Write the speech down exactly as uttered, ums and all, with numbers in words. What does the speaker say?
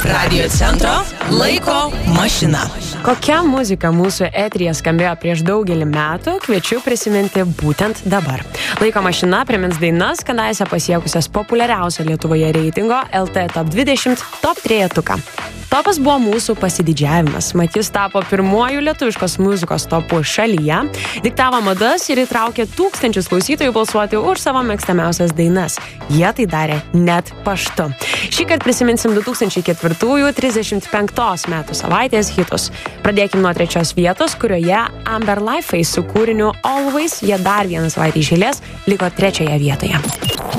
Radio centro laiko mašina. Kokia muzika mūsų eteryje skambėjo prieš daugelį metų, kviečiu prisiminti būtent dabar. Laiko mašina primins dainas, kadaise pasiekusias populiariausio Lietuvoje reitingo L T Top dvidešimt top trejetuką. Topas buvo mūsų pasididžiavimas, mat jis tapo pirmuoju lietuviškos muzikos topu šalyje, diktavo madas ir įtraukė tūkstančius klausytojų balsuoti už savo mėgstamiausias dainas. Jie tai darė net paštu. Šįkart prisiminsim du tūkstančiai ketvirtųjų trisdešimt penktos metų savaitės hitus. Pradėkim nuo trečios vietos, kurioje Amber Life'ai su kūriniu Always, jie dar vieną savaitę iš eilės liko trečioje vietoje.